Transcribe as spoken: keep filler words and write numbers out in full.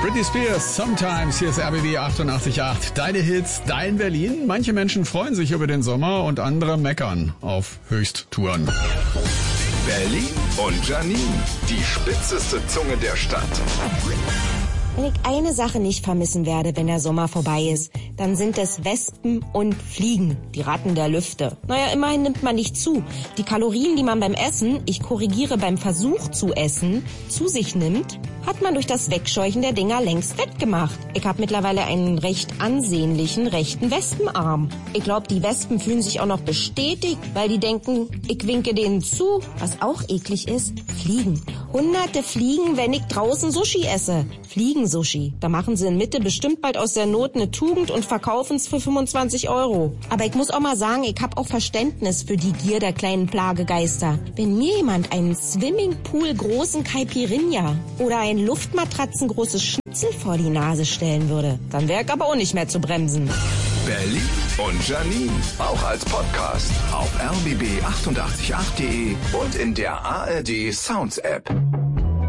Britney Spears, Sometimes, hier ist R B B achtundachtzig Komma acht. Deine Hits, dein Berlin. Manche Menschen freuen sich über den Sommer und andere meckern auf Höchsttouren. Berlin und Janine, die spitzeste Zunge der Stadt. Wenn ich eine Sache nicht vermissen werde, wenn der Sommer vorbei ist, dann sind es Wespen und Fliegen, die Ratten der Lüfte. Naja, immerhin nimmt man nicht zu. Die Kalorien, die man beim Essen, ich korrigiere beim Versuch zu essen, zu sich nimmt, hat man durch das Wegscheuchen der Dinger längst wettgemacht. Ich habe mittlerweile einen recht ansehnlichen rechten Wespenarm. Ich glaube, die Wespen fühlen sich auch noch bestätigt, weil die denken, ich winke denen zu. Was auch eklig ist, Fliegen. Hunderte Fliegen, wenn ich draußen Sushi esse. Fliegen-Sushi. Da machen sie in Mitte bestimmt bald aus der Not eine Tugend und verkaufen es für fünfundzwanzig Euro. Aber ich muss auch mal sagen, ich habe auch Verständnis für die Gier der kleinen Plagegeister. Wenn mir jemand einen Swimmingpool großen Caipirinha oder ein Luftmatratzen großes Schnitzel vor die Nase stellen würde, dann wäre ich aber auch nicht mehr zu bremsen. Berlin und Janine, auch als Podcast auf r b b achtundachtzig Komma acht punkt de und in der A R D Sounds App.